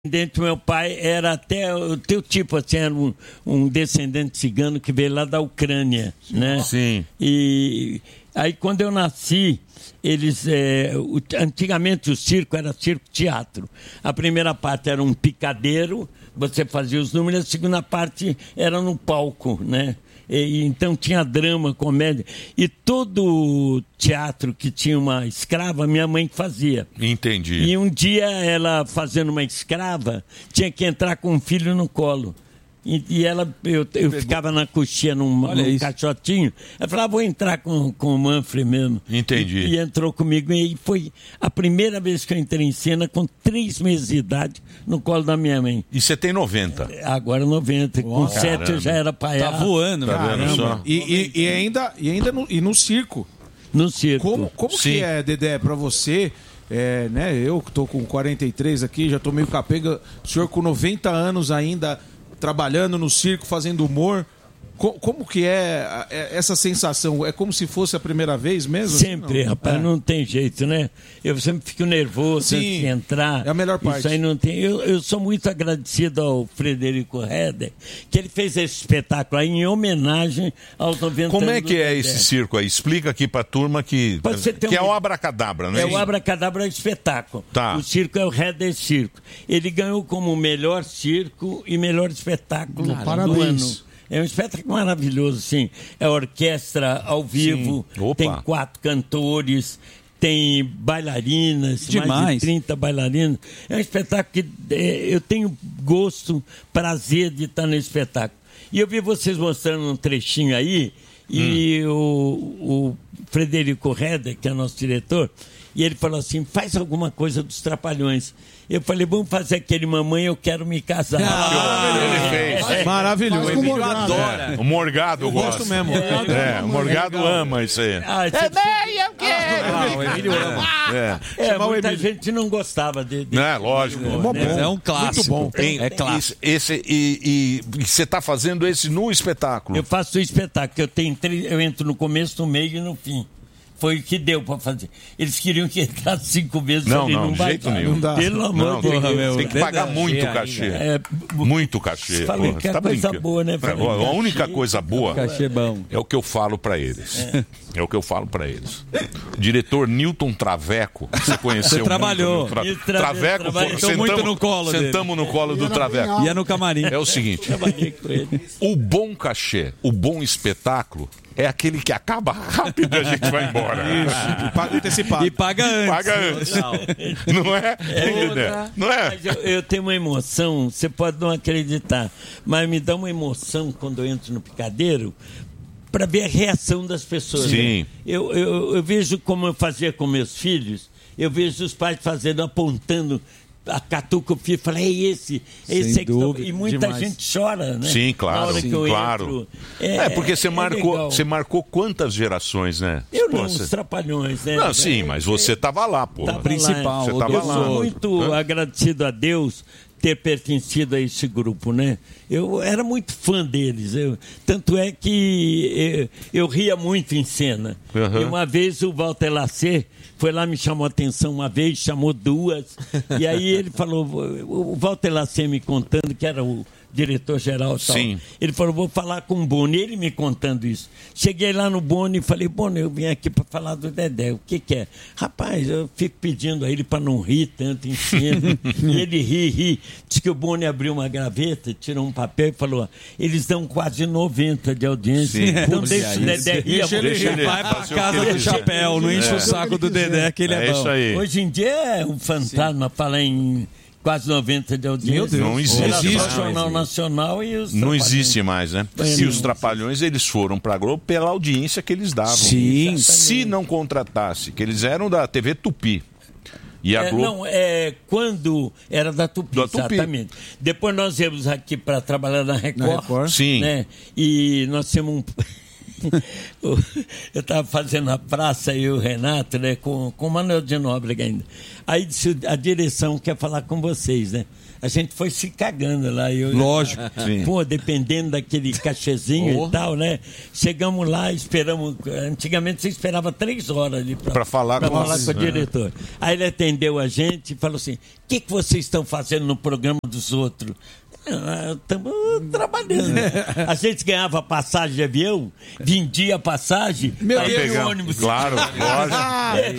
Dentro do meu pai era até o teu tipo, assim, era um descendente cigano que veio lá da Ucrânia, né? Sim. E aí quando eu nasci, eles antigamente o circo era circo-teatro. A primeira parte era um picadeiro, você fazia os números, a segunda parte era no palco, né? Então tinha drama, comédia. E todo teatro que tinha uma escrava, minha mãe fazia. Entendi. E um dia ela, fazendo uma escrava, tinha que entrar com um filho no colo. E eu ficava na coxinha num caixotinho. Ela falava, vou entrar com o Manfred mesmo. Entendi. E entrou comigo. E foi a primeira vez que eu entrei em cena com 3 meses de idade no colo da minha mãe. E você tem 90? Agora 90. Com 7 eu já era palhaço. Tá voando, Tá vendo só? E ainda no circo. No circo. Como que é, Dedé, pra você... né? Eu que tô com 43 aqui, já tô meio capenga. O senhor com 90 anos ainda... trabalhando no circo, fazendo humor. Como que é essa sensação? É como se fosse a primeira vez mesmo? Sempre, rapaz, não tem jeito, né? Eu sempre fico nervoso antes de entrar. É a melhor parte. Isso aí não tem. Eu sou muito agradecido ao Frederico Heder, que ele fez esse espetáculo aí em homenagem aos 90 anos. Como é que é esse circo aí? Explica aqui pra turma que é o Abracadabra, né? É o Abracadabra espetáculo. Tá. O circo é o Heder Circo. Ele ganhou como melhor circo e melhor espetáculo do parabéns. ano. É um espetáculo maravilhoso, sim. É orquestra ao vivo, tem 4 cantores, tem bailarinas, mais de 30 bailarinas. É um espetáculo que eu tenho gosto, prazer de estar no espetáculo. E eu vi vocês mostrando um trechinho aí, e o Frederico Heder, que é nosso diretor, e ele falou assim, faz alguma coisa dos Trapalhões. Eu falei, vamos fazer aquele Mamãe, eu quero me casar. Ele fez. Maravilhoso. O Morgado gosta. Gosto mesmo. O Morgado ama isso aí. Eu quero! O Emílio ama. Muita gente não gostava dele. É, lógico. Mas é um clássico. Muito bom. É clássico. E você está fazendo esse no espetáculo? Eu faço o espetáculo, eu entro no começo, no meio e no fim. Foi o que deu pra fazer. Eles queriam que entrasse 5 vezes ali, não de jeito nenhum. Não dá. Pelo amor de Deus. Tem que pagar muito cachê. Muito cachê. Falei que é coisa boa, né? A única coisa boa Cachê bom. é o que eu falo pra eles. É o que eu falo pra eles. O diretor Newton Traveco, você conheceu? Você trabalhou. Traveco, muito no colo dele. sentamos no colo do Traveco. Ia no camarim. É o seguinte, Trabalhei com ele. o bom cachê, o bom espetáculo é aquele que acaba rápido e a gente vai embora. Isso, e paga antecipado. E paga antes. Paga antes. Não é? Não é? Mas eu tenho uma emoção, você pode não acreditar, mas me dá uma emoção quando eu entro no picadeiro para ver a reação das pessoas. Sim. Né? Eu vejo como eu fazia com meus filhos, eu vejo os pais fazendo, apontando a catuca o filho, fala, é esse aí que tá... E muita gente chora, né? Sim, claro, na hora que eu claro. Entro. Porque você marcou quantas gerações, né? Eu não, os Trapalhões, né? Não, sim, mas você estava lá, pô. Principal. Você tava eu lá. sou muito agradecido a Deus ter pertencido a esse grupo, né? Eu era muito fã deles. Tanto é que eu ria muito em cena. E uma vez o Walter Lacer foi lá, me chamou a atenção uma vez, chamou 2. E aí ele falou, o Walter Lacer me contando que era o diretor-geral e tal. Sim. Ele falou, vou falar com o Boni. Ele me contando isso. Cheguei lá no Boni e falei, Boni, eu vim aqui para falar do Dedé. O que é? Rapaz, eu fico pedindo a ele para não rir tanto em cena. E ele ri. Diz que o Boni abriu uma gaveta, tirou um papel e falou, eles dão quase 90 de audiência. Sim. Então deixa o Dedé rir. Deixa ele Vai pra casa do chapéu, não enche o saco do Dedé, que ele é bom. Isso aí. Hoje em dia é um fantasma falar em quase 90 de audiência. Meu Deus. Não existe o Jornal Nacional e os Não Trapalhões. existe mais, né? E os Trapalhões, eles foram pra Globo pela audiência que eles davam. Sim. Se não contratasse, que eles eram da TV Tupi. E a Globo... quando era da Tupi, Da Tupi. exatamente. Depois nós viemos aqui para trabalhar na Record. Sim. Né? E nós temos um... Eu estava fazendo a praça e o Renato, né, com o Manuel de Nóbrega ainda. Aí disse, a direção quer falar com vocês, né? a gente foi se cagando lá. Lógico. Pô, dependendo daquele cachezinho e tal, né? Chegamos lá, esperamos. Antigamente você esperava 3 horas ali para falar com o diretor. Aí ele atendeu a gente e falou assim: o que vocês estão fazendo no programa dos outros? Estamos trabalhando. A gente ganhava passagem de avião, vendia passagem, aí o ônibus. Claro, lógico.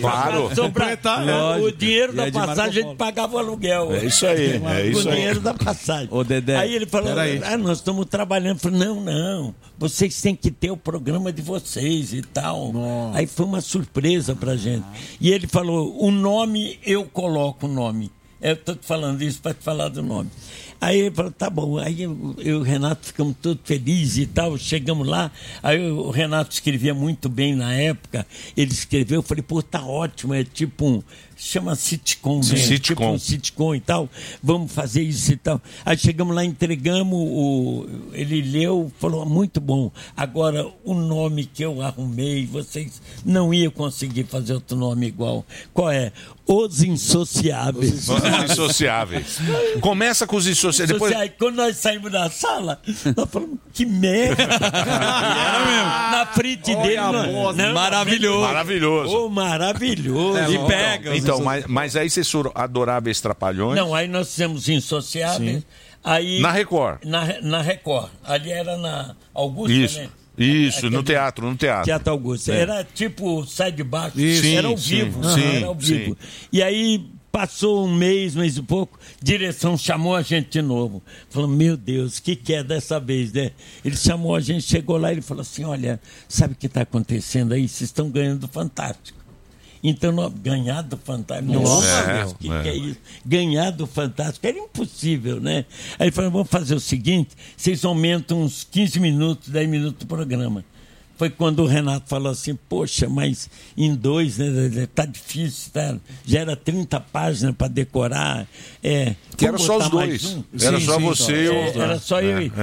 Claro. O dinheiro da passagem a gente pagava o aluguel. É isso aí. O dinheiro da passagem. Aí ele falou: nós estamos trabalhando. Eu falei: não, vocês têm que ter o programa de vocês e tal. Nossa. Aí foi uma surpresa pra gente. E ele falou: o nome, eu coloco o nome. Eu estou te falando isso para te falar do nome. Aí ele falou: tá bom. Aí eu e o Renato ficamos todos felizes e tal. Chegamos lá. Aí o Renato escrevia muito bem na época. Ele escreveu. Eu falei: pô, tá ótimo. É tipo chama sitcom, né? Sitcom. Tipo um sitcom e tal. Vamos fazer isso e tal. Aí chegamos lá, entregamos. Ele leu, falou: muito bom. Agora, o nome que eu arrumei, vocês não iam conseguir fazer outro nome igual. Qual é? Os Insociáveis. Os Insociáveis. Começa com os Insociáveis. Depois... Quando nós saímos da sala, nós falamos: que merda. Era mesmo. Na frente dele. Não, maravilhoso. Maravilhoso. Oh, maravilhoso. E pega. Então, mas aí vocês foram Adoráveis Trapalhões? Não, aí nós fizemos Insociáveis. Aí, na Record? Na Record. Ali era na Augusta, isso. né? Isso, no teatro. Teatro Augusta. Era tipo Sai de Baixo. Sim, era ao vivo. Era ao vivo. E aí passou um mês e pouco, direção chamou a gente de novo. Falou: meu Deus, o que é dessa vez, né? Ele chamou a gente, chegou lá e ele falou assim: olha, sabe o que está acontecendo aí? Vocês estão ganhando do Fantástico. Então, ganhar do Fantástico. Nossa, o que é isso? Ganhar do Fantástico era impossível, né? Aí ele falou: vamos fazer o seguinte: vocês aumentam uns 15 minutos, 10 minutos do programa. Foi quando o Renato falou assim: poxa, mas em 2, né? Tá difícil, tá? Já era 30 páginas para decorar. Que era só os dois. Era só você e eu. Era só eu e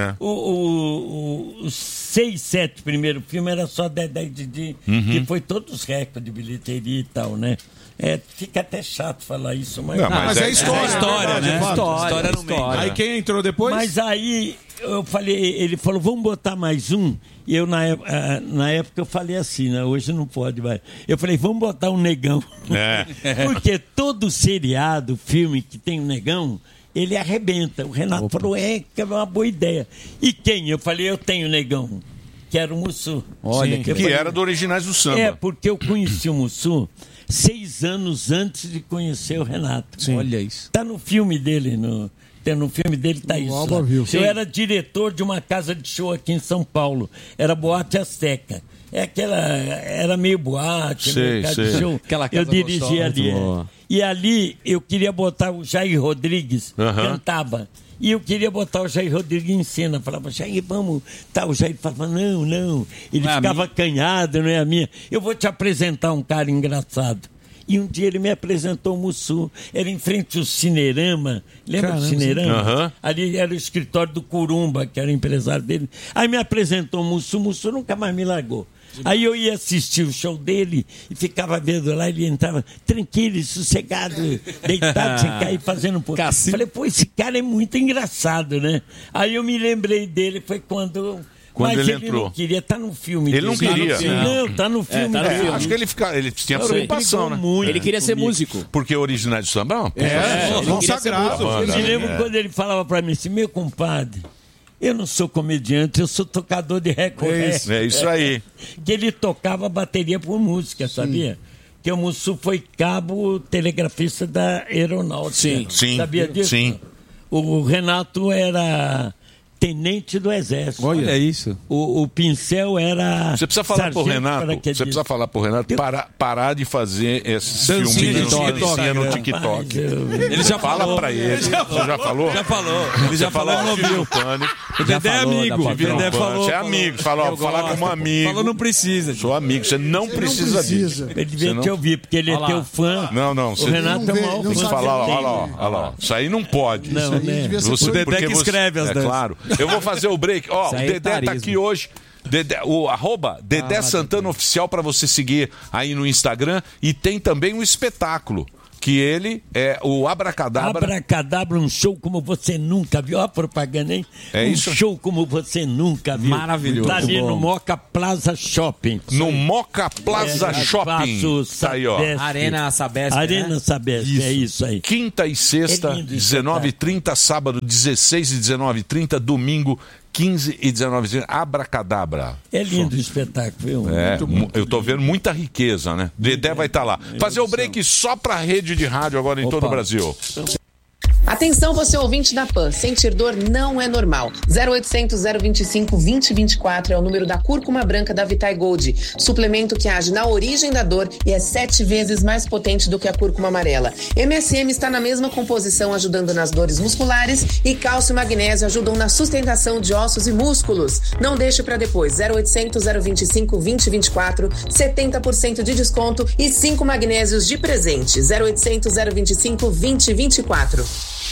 os 6, 7 primeiros filmes era só Dedé e Didi, que foi todos os recordes de bilheteria e tal, né? Fica até chato falar isso, mas... Não, mas é história, né? História no meio. Aí quem entrou depois? Mas aí eu falei, ele falou: vamos botar mais um. E eu, na época, eu falei assim, né? Hoje não pode mais. Eu falei: vamos botar um negão. Porque todo seriado, filme que tem um negão, ele arrebenta. O Renato falou: que é uma boa ideia. E quem? Eu falei: eu tenho negão, que era o Mussu. Olha, que era do Originais do Samba. Porque eu conheci o Mussu 6 anos antes de conhecer o Renato. Sim. Olha isso. Tá no filme dele, no filme dele tá isso. Eu era diretor de uma casa de show aqui em São Paulo. Era Boate Azteca. Era meio boate, meio casa de show. Eu dirigia ali. E ali eu queria botar o Jair Rodrigues, cantava. E eu queria botar o Jair Rodrigues em cena. Falava: Jair, vamos. O Jair falava: não. Ele ficava acanhado, não é a minha. Eu vou te apresentar um cara engraçado. E um dia ele me apresentou o Mussu. Era em frente ao Cinerama. Lembra do Cinerama? Ali era o escritório do Curumba, que era o empresário dele. Aí me apresentou o Mussu. O Mussu nunca mais me largou. Aí eu ia assistir o show dele e ficava vendo lá. Ele entrava tranquilo, sossegado, deitado, sem cair, fazendo um pouco. Falei: pô, esse cara é muito engraçado, né? Aí eu me lembrei dele, foi quando ele entrou. Ele não queria, tá no filme. Ele não queria. Não, tá no filme. Acho que ele tinha preocupação, né? Ele queria ser músico. Porque Originais do Samba consagrado. Eu me lembro quando ele falava pra mim assim: meu compadre, eu não sou comediante, eu sou tocador de recorde. É isso aí. Que ele tocava bateria por música, sabia? Que o Mussu foi cabo telegrafista da aeronáutica. Sim. Sabia disso? Sim. O Renato era tenente do Exército. Olha isso. O Pincel era... Você precisa falar pro Renato, parar de fazer esses filminhos no TikTok. Ele já fala pra ele. Você já falou? Já falou. Ele já falou no ouviu. O Dedé é amigo. O Dedé falou. Você é amigo. Falar como amigo. Falou: não precisa. Sou amigo. Você não precisa disso. Ele devia te ouvir, porque ele é teu fã. Não. O Renato é o maior fã. Você fala: olha lá. Isso aí não pode. Não, né? O Dedé que escreve as danças. É claro. Eu vou fazer o break. O Dedé tá aqui hoje. O @Dedé Santana Oficial para você seguir aí no Instagram. E tem também um espetáculo. Que ele é o Abracadabra. Abracadabra, um show como você nunca viu. Olha a propaganda, hein? É isso? Um show como você nunca viu. Maravilhoso. Tá ali no Moca Plaza Shopping. No Moca Plaza Shopping. Tá aí, ó. Arena Sabesp. Arena Sabesp, é isso aí. Quinta e sexta, 19h30, sábado 16 e 19h30, domingo 15 e 19h30, Abracadabra. É lindo o espetáculo, viu? Eu tô vendo muita riqueza, né? Dedé vai estar lá. Fazer o break só pra rede de rádio agora em todo o Brasil. Atenção, você ouvinte da PAN, sentir dor não é normal. 0800 025 2024 é o número da cúrcuma branca da Vitae Gold, suplemento que age na origem da dor e é 7 vezes mais potente do que a cúrcuma amarela. MSM está na mesma composição, ajudando nas dores musculares, e cálcio e magnésio ajudam na sustentação de ossos e músculos. Não deixe para depois. 0800 025 2024, 70% de desconto e 5 magnésios de presente. 0800 025 2024.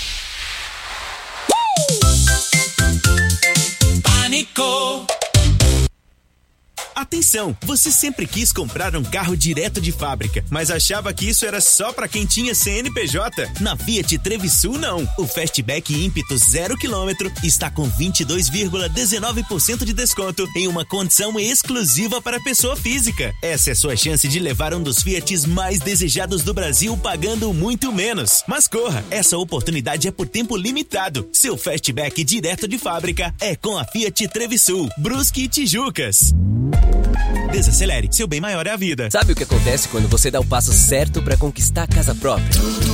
Pânico. Atenção, você sempre quis comprar um carro direto de fábrica, mas achava que isso era só para quem tinha CNPJ? Na Fiat Trevisul não. O Fastback ímpeto 0 km está com 22,19% de desconto em uma condição exclusiva para pessoa física. Essa é sua chance de levar um dos Fiats mais desejados do Brasil pagando muito menos. Mas corra, essa oportunidade é por tempo limitado. Seu Fastback direto de fábrica é com a Fiat Trevisul, Brusque e Tijucas. Desacelere, seu bem maior é a vida. Sabe o que acontece quando você dá o passo certo para conquistar a casa própria? Tudo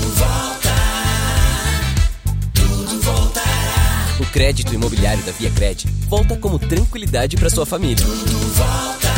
voltará. O crédito imobiliário da ViaCred volta como tranquilidade para sua família. Tudo voltará.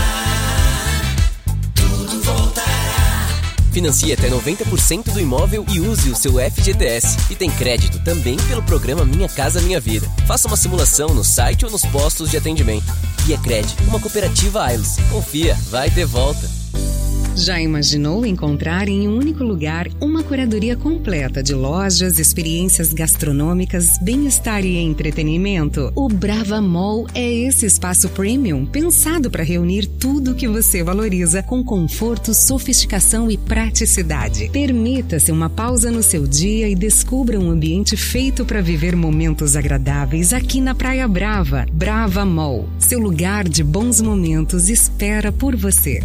Financie até 90% do imóvel e use o seu FGTS. E tem crédito também pelo programa Minha Casa Minha Vida. Faça uma simulação no site ou nos postos de atendimento. ViaCred, uma cooperativa Ailos. Confia, vai ter volta. Já imaginou encontrar em um único lugar uma curadoria completa de lojas, experiências gastronômicas, bem-estar e entretenimento? O Brava Mall é esse espaço premium pensado para reunir tudo o que você valoriza com conforto, sofisticação e praticidade. Permita-se uma pausa no seu dia e descubra um ambiente feito para viver momentos agradáveis aqui na Praia Brava. Brava Mall, seu lugar de bons momentos espera por você.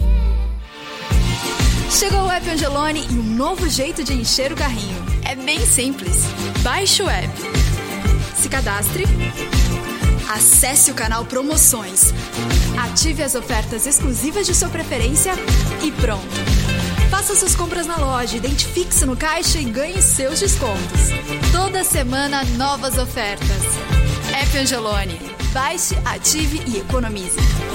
Chegou o app Angelone e um novo jeito de encher o carrinho. É bem simples. Baixe o app, se cadastre, acesse o canal Promoções, ative as ofertas exclusivas de sua preferência e pronto. Faça suas compras na loja, identifique-se no caixa e ganhe seus descontos. Toda semana, novas ofertas. App Angelone. Baixe, ative e economize.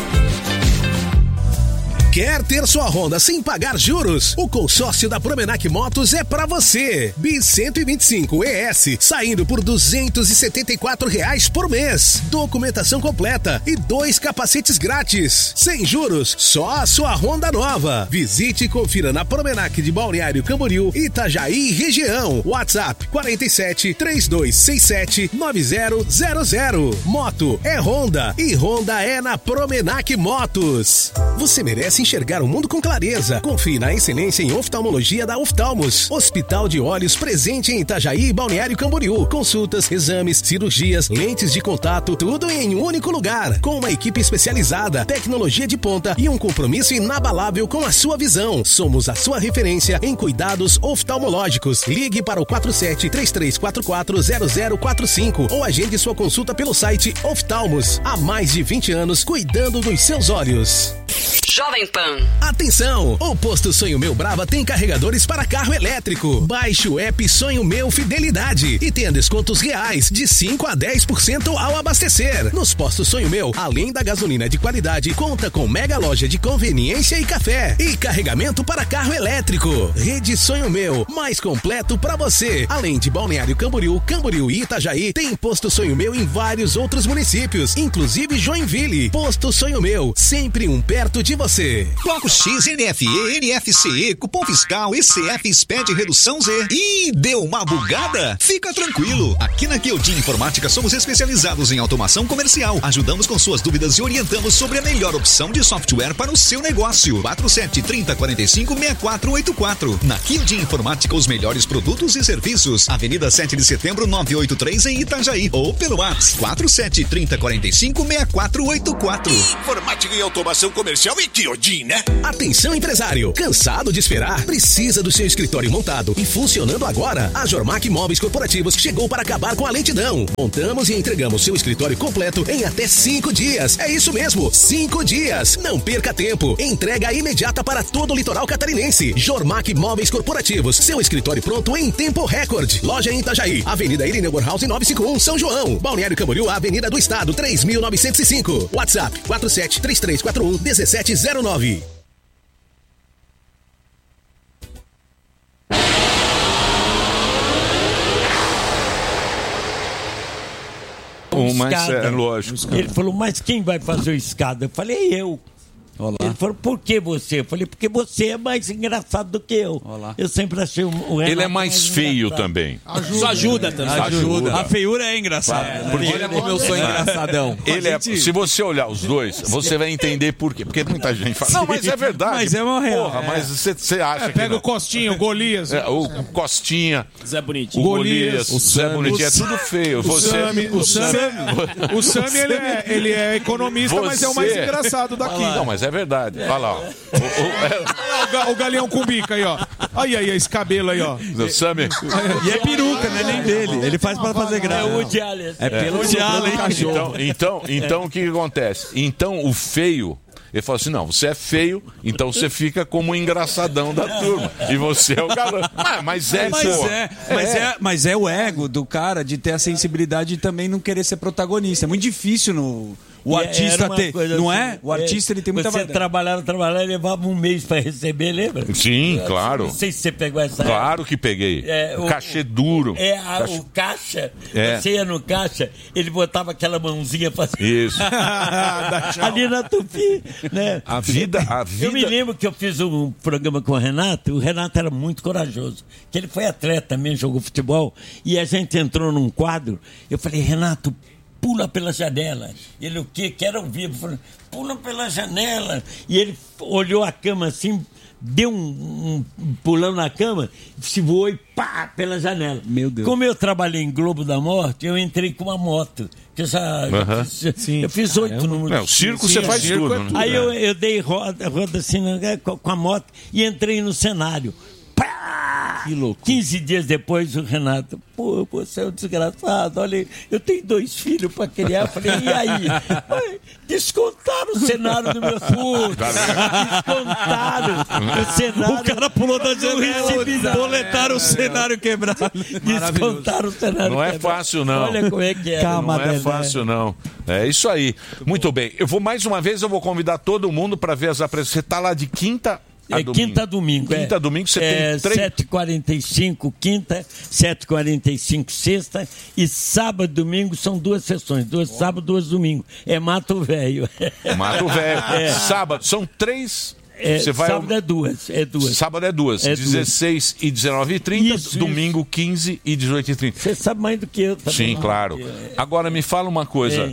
Quer ter sua Honda sem pagar juros? O consórcio da Promenac Motos é pra você. Bis 125 ES, saindo por R$274 por mês. Documentação completa e 2 capacetes grátis. Sem juros, só a sua Honda nova. Visite e confira na Promenac de Balneário Camboriú, Itajaí região. WhatsApp 47 3267 9000. Moto é Honda e Honda é na Promenac Motos. Você merece enxergar o mundo com clareza. Confie na excelência em oftalmologia da Oftalmos. Hospital de Olhos presente em Itajaí e Balneário Camboriú. Consultas, exames, cirurgias, lentes de contato, tudo em um único lugar. Com uma equipe especializada, tecnologia de ponta e um compromisso inabalável com a sua visão. Somos a sua referência em cuidados oftalmológicos. Ligue para o 47-3344-0045 ou agende sua consulta pelo site Oftalmos. Há mais de 20 anos cuidando dos seus olhos. Jovem Pan. Atenção! O Posto Sonho Meu Brava tem carregadores para carro elétrico. Baixe o app Sonho Meu Fidelidade e tenha descontos reais de 5 a 10% ao abastecer. Nos postos Sonho Meu, além da gasolina de qualidade, conta com mega loja de conveniência e café e carregamento para carro elétrico. Rede Sonho Meu, mais completo para você. Além de Balneário Camboriú, Camboriú e Itajaí, tem Posto Sonho Meu em vários outros municípios, inclusive Joinville. Posto Sonho Meu, sempre um perto de você. Bloco X, NFE, NFCE, cupom fiscal, ECF, SPED, redução Z. Ih, deu uma bugada? Fica tranquilo. Aqui na Guildin Informática somos especializados em automação comercial. Ajudamos com suas dúvidas e orientamos sobre a melhor opção de software para o seu negócio. 4730456484. Na Guildin Informática, os melhores produtos e serviços. Avenida 7 de Setembro, 983 em Itajaí. Ou pelo WhatsApp 4730456484. Informática e automação comercial e Guildin, né? Atenção, empresário. Cansado de esperar? Precisa do seu escritório montado e funcionando agora? A Jormac Móveis Corporativos chegou para acabar com a lentidão. Montamos e entregamos seu escritório completo em até 5 dias. É isso mesmo, 5 dias. Não perca tempo. Entrega imediata para todo o litoral catarinense. Jormac Móveis Corporativos. Seu escritório pronto em tempo recorde. Loja em Itajaí, Avenida Irineu Bornhausen 951, São João. Balneário Camboriú, Avenida do Estado, 3905. WhatsApp 4733411709. Mas é lógico. Ele falou, mas quem vai fazer o escada? Eu falei, eu. Olá. Ele falou, por que você? Eu falei, porque você é mais engraçado do que eu. Olá. Eu sempre achei o Renato. Ele é mais feio engraçado. Também. Isso ajuda também. Ajuda. A feiura é engraçada. Porque olha como eu sou engraçadão. Se você olhar os dois, você vai entender por quê. Porque muita gente fala, não, mas é verdade. Mas é uma real. Porra, mas você acha que pega não. O Costinha, o Golias. O Costinha. Zé Bonitinho. O Golias. O Zé Bonitinho. É tudo feio. O Sami, ele é economista, mas é o mais engraçado daqui. Não, mas é verdade. Olha lá. O Galeão com bica aí, ó. Aí, esse cabelo aí, ó. O Sami. E é peruca, não é nem dele. Ele faz pra fazer graça. É o Woody Allen. É pelo Woody Allen. Então, o que acontece? Então, o feio... Ele falou assim, não, você é feio, então você fica como o engraçadão da turma. E você é o galã. Mas é o ego do cara de ter a sensibilidade de também não querer ser protagonista. É muito difícil o artista ter... Não assim, é? O artista ele tem muita vaidade. Você trabalhava e levava um mês para receber, lembra? Sim, claro. Não sei se você pegou essa... Claro que peguei. O cachê duro. O caixa. Você ia no caixa, ele botava aquela mãozinha para... Isso. Ali na Tupi, né? A vida... Eu me lembro que eu fiz um programa com o Renato era muito corajoso. Que ele foi atleta também, jogou futebol, e a gente entrou num quadro, eu falei, Renato, pula pela janela. Ele, o quê? Quero ouvir. Eu falei, pula pela janela. E ele olhou a cama assim, deu um pulão na cama, se voou e pá, pela janela. Meu Deus. Como eu trabalhei em Globo da Morte, eu entrei com uma moto. Eu fiz 8 números. O circo você faz tudo. Né? Aí eu dei roda assim com a moto e entrei no cenário. Pá! Que louco. 15 dias depois, o Renato, pô, você é um desgraçado, olha, eu tenho 2 filhos para criar. Eu falei, e aí? Descontaram o cenário do meu filho. Descontaram o cenário. O cara pulou da janela, boletaram o cenário quebrado. Descontaram o cenário Não é fácil, não. Olha como é que é. Não é fácil, não. É isso aí. Muito bem. Eu vou mais uma vez, eu vou convidar todo mundo para ver as apresentações. Você está lá de quinta a domingo. Quinta a domingo. Quinta a domingo você tem 7h45 quinta, 7h45 sexta e sábado e domingo são 2 sessões. 2 sábado, 2 domingo. É Mato Velho. Mato Velho. Sábado, são 3... Sábado é 2. Sábado é 2. 16 e 19h30, domingo 15 e 18h30. Você sabe mais do que eu também. Sim, claro. Agora me fala uma coisa.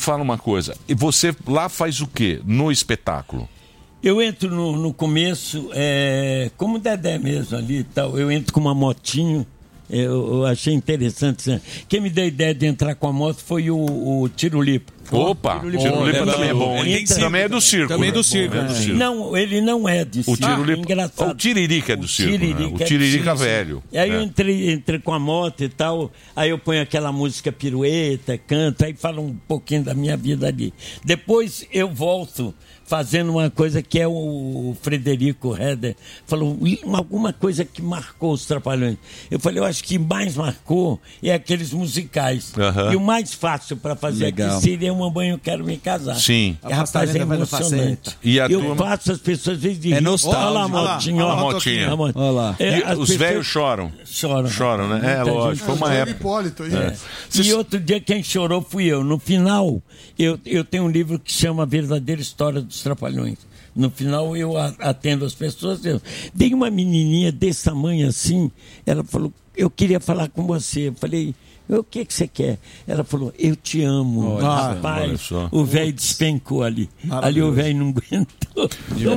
E você lá faz o quê no espetáculo? Eu entro no começo, como o Dedé mesmo ali e tal, eu entro com uma motinho. Eu achei interessante. Quem me deu a ideia de entrar com a moto foi o Tirulipa. Opa, Tirulipa também é bom. Também é do circo. Também é do circo. Não, ele não é de circo. Engraçado. O Tiririca é do circo. O Tiririca velho. E aí eu entrei com a moto e tal, aí eu ponho aquela música pirueta, canto, aí falo um pouquinho da minha vida ali. Depois eu volto fazendo uma coisa que é o Frederico Heder falou, alguma coisa que marcou os Trapalhões. Eu falei, eu acho que mais marcou é aqueles musicais. E o mais fácil para fazer aqui seria Mamãe, Eu Quero Me Casar. Sim. Rapaz, é emocionante. E eu faço as pessoas às vezes de nostálgico. Olha a motinha. Olha lá. Os velhos choram. Choram, né? Lógico. Foi uma época. E outro dia quem chorou fui eu. No final, eu tenho um livro que chama A Verdadeira História dos Trapalhões. No final eu atendo as pessoas. Eu dei uma menininha desse tamanho assim, ela falou, eu queria falar com você. Eu falei, o que você quer? Ela falou, eu te amo. Rapaz, o velho despencou ali. Ali o velho não aguentou.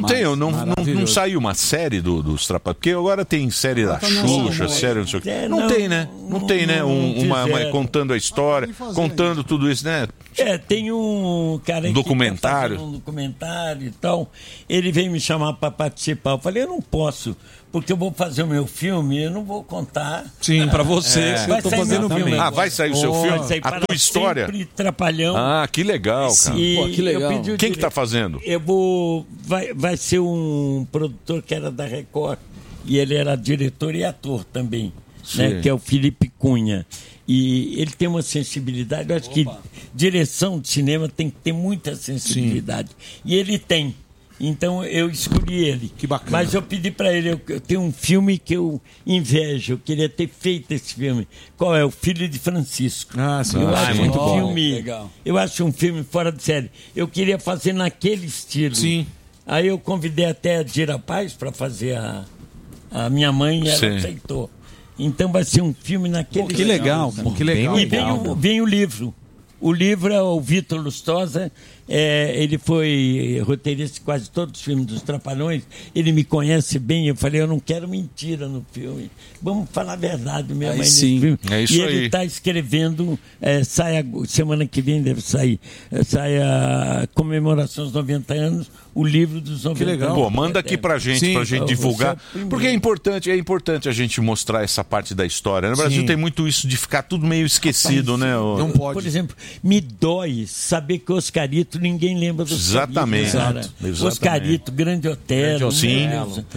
Não saiu uma série dos Trapalhões? Porque agora tem série da Xuxa, série não sei o quê. Não tem, né? Não tem, né? Uma contando a história, contando tudo isso, né? Tem um cara documentário. Que tá fazendo um documentário e tal. Ele veio me chamar para participar. Eu falei, eu não posso, porque eu vou fazer o meu filme, eu não vou contar. Sim, para você, eu tô fazendo o filme. Vai sair o seu filme? A tua história? Trapalhão. Que legal, cara. Que legal. Quem que tá fazendo? Vai ser um produtor que era da Record, e ele era diretor e ator também, né, que é o Felipe Cunha. E ele tem uma sensibilidade, eu acho que direção de cinema tem que ter muita sensibilidade. Sim. E ele tem. Então eu escolhi ele. Que bacana. Mas eu pedi para ele, eu tenho um filme que eu invejo, eu queria ter feito esse filme. Qual é? O Filho de Francisco. Sim. Eu acho muito bom. Filme, legal. Eu acho um filme fora de série. Eu queria fazer naquele estilo. Sim. Aí eu convidei até a Dira Paz para fazer a minha mãe e ela aceitou. Então vai ser um filme naquele... que legal, cara. Que legal. E vem o livro. O livro é o Vitor Lustosa, ele foi roteirista de quase todos os filmes dos Trapalhões, ele me conhece bem, eu falei, eu não quero mentira no filme, vamos falar a verdade mesmo aí nesse filme. É isso e aí. ele está escrevendo, semana que vem deve sair, sai a comemoração dos 90 anos, o livro dos 90 anos. Que legal. Pô, manda aqui pra gente divulgar, porque é importante a gente mostrar essa parte da história. No Brasil tem muito isso de ficar tudo meio esquecido, né? Não pode. Por exemplo, me dói saber que Oscarito, ninguém lembra do Exatamente. Oscarito, Grande Otelo. Sim.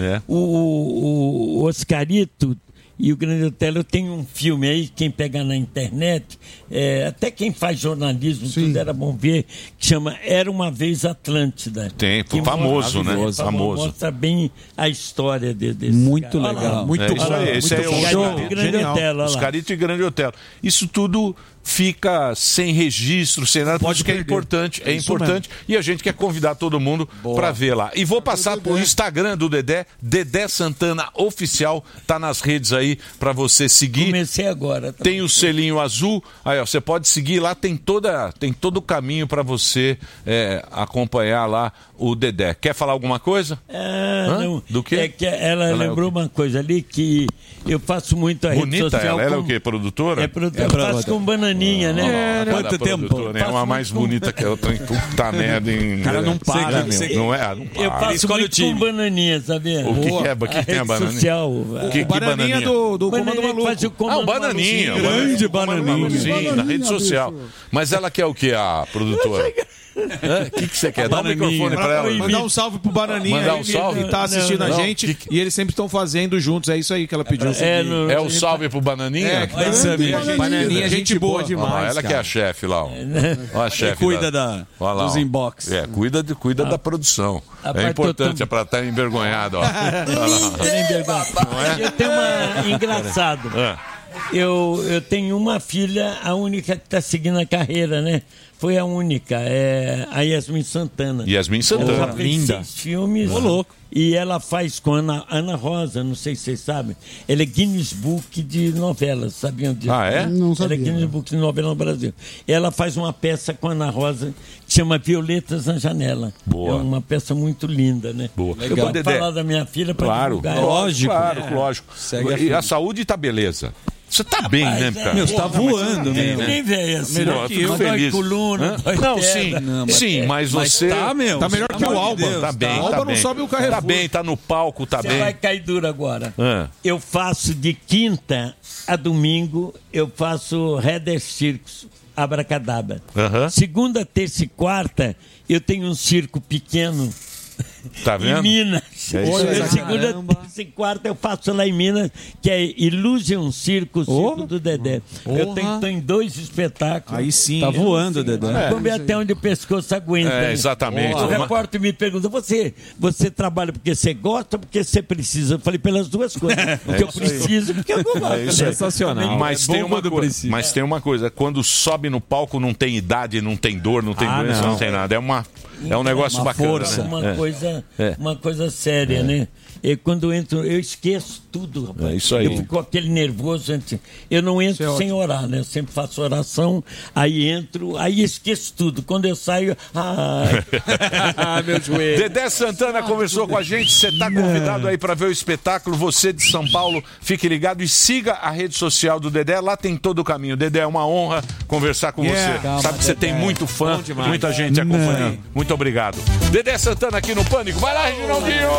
O Oscarito e o Grande Otelo, eu tenho um filme aí, quem pegar na internet, até quem faz jornalismo, tudo era bom ver, que chama Era Uma Vez Atlântida. Tem, famoso, né? Famoso. Mostra bem a história desse muito cara. legal. Muito bom. Esse é o Grande Otelo. Oscarito e Grande Otelo. Isso tudo fica sem registro, sem nada, porque é importante, e a gente quer convidar todo mundo para ver lá. E vou passar pro Instagram do Dedé Santana Oficial, tá nas redes aí para você seguir. Comecei agora. Tem o selinho azul, aí ó, você pode seguir lá, tem todo o caminho para você acompanhar lá o Dedé. Quer falar alguma coisa? Não. Do quê? É que ela lembrou uma coisa ali que eu faço muito a rede social. Ela é o quê? Produtora? É produtora. Eu faço com Bananinha, né? Quanto tempo? É uma mais bonita que a outra. Puta merda, hein? O cara não para, não é? Não para. Eu faço muito com Bananinha, sabia? O que é a Bananinha? Social. Que Bananinha do Comando Maluco. O Bananinha. Grande Bananinha. Sim, na rede social. Mas ela quer o que, a produtora? O que você quer? Dá o microfone pra ela. Mandar um salve pro Bananinha. Mandar um salve? Que tá assistindo a gente. E eles sempre estão fazendo juntos. É isso aí que ela pediu. É o salve pro Bananinha? Bananinha, gente boa demais. Ela que é a chefe lá. Ó, a chefe. Cuida dos inbox. Cuida da produção. É importante, é pra estar envergonhado. Eu tenho uma... Engraçado. Eu tenho uma filha, a única que está seguindo a carreira, né? Foi a única, a Yasmin Santana. Ela fez 6 filmes. Louco. E ela faz com Ana Rosa, não sei se vocês sabem. Ela é Guinness Book de novelas, sabiam disso? Ah, é? Não sabia. Ela é Guinness Book de novela no Brasil. Ela faz uma peça com a Ana Rosa que chama Violetas na Janela. Boa. É uma peça muito linda, né? Boa. Eu vou falar da minha filha para divulgar. Lógico. E a saúde tá beleza. Você tá bem, né, cara? Meu, você tá voando, né? Nem velho assim. Melhor que eu. Feliz. Coluna, sim, mas você... Tá, meu. Tá melhor que o Alba. Tá bem, o Alba não sobe o Carrefour. Tá bem, tá no palco, tá bem. Você vai cair duro agora. Eu faço de quinta a domingo, eu faço Heather Circus, Abracadabra. Segunda, terça e quarta, eu tenho um circo pequeno. Tá vendo? Em Minas. Segunda, terça e quarta eu faço lá em Minas, que é Illusion Circo, Circo do Dedé. Eu tenho 2 espetáculos. Aí sim. Tá voando, Dedé. Vamos ver até onde o pescoço aguenta. Exatamente. O repórter me pergunta, você trabalha porque você gosta ou porque você precisa? Eu falei, pelas duas coisas. Porque eu preciso, porque eu gosto. É sensacional. Mas tem uma coisa, quando sobe no palco não tem idade, não tem dor, não tem doença, não tem nada. É um negócio bacana. Força. Né? Uma coisa séria, né? E quando eu entro, eu esqueço tudo, rapaz. É isso aí. Eu fico aquele nervoso antes. Eu não entro sem orar, né? Eu sempre faço oração, aí entro, aí esqueço tudo. Quando eu saio, meu joelho. Dedé Santana conversou com a gente. Você está convidado aí para ver o espetáculo. Você de São Paulo, fique ligado e siga a rede social do Dedé. Lá tem todo o caminho. Dedé, é uma honra conversar com você. Calma, sabe que você tem muito fã, muita gente acompanhando. Muito obrigado. Dedé Santana aqui no Pânico. Vai lá, Reginaldinho!